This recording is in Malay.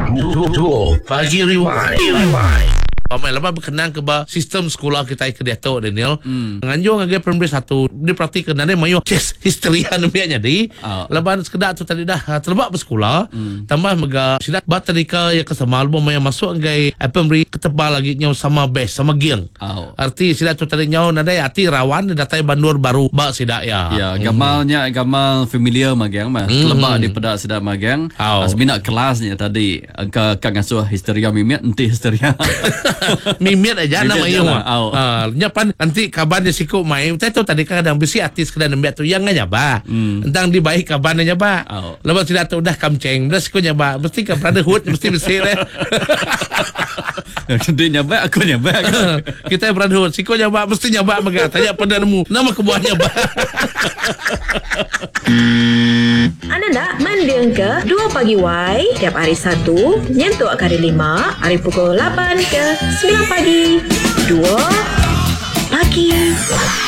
Pagi Rewind. Ramai lepas berkenaan ke sistem sekolah kita ke Dato' Daniel. Nganjung lagi primary 1 dia praktik kenaan dia mayu yes histeria namanya jadi. Lepas sekedar tu tadi dah terlebat bersekolah. Tambah mega sidak bat tadika ya kesama album yang masuk ngai primary ketebal lagi nyau sama best sama giang. Arti sidak tu tadi nyau nada ati rawan datai bandur baru ba sidak ya. Ya gamalnya gamal familiar magang mah. Terlebat di pedak sidak magang. Asbina kelasnya tadi angka kang asuh histeria mimit enti histeria. Mimit aja nama iyo nyapan nanti kabarnya siku main tahu tadi kadang besi artis kadang nembak tu yang aja ba tentang di baik kabarnya ba lepas tidak tahu dah kamceng dah siku nyaba mesti ke brotherhood mesti bersih deh dia nyaba aku nyaba kita brotherhood siku nyaba mesti nyaba mega tanya pendanmu nama kebuahnya ba. Anda nak mendeng ke 2 Pagi Y tiap hari Sabtu nyentuh kali 5 hari pukul 8 ke 9 pagi 2 Pagi